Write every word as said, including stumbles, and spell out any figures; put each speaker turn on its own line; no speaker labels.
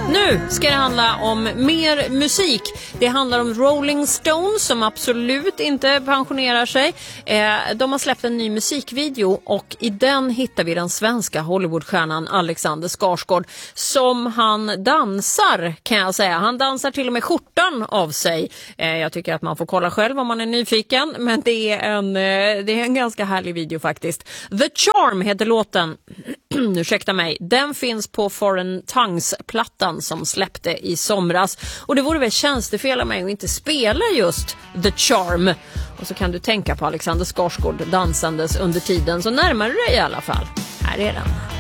Nu ska det handla om mer musik. Det handlar om Rolling Stones som absolut inte pensionerar sig. Eh, de har släppt en ny musikvideo och i den hittar vi den svenska Hollywoodstjärnan Alexander Skarsgård som han dansar, kan jag säga. Han dansar till och med skjortan av sig. Eh, jag tycker att man får kolla själv om man är nyfiken, men det är en, eh, det är en ganska härlig video faktiskt. The Charm heter låten. Ursäkta mig. Den finns på Foreign Tongues-plattan som släppte i somras. Och det vore väl tjänstefel av mig att inte spela just The Charm. Och så kan du tänka på Alexander Skarsgård dansandes under tiden, så närmar du dig i alla fall. Här är den.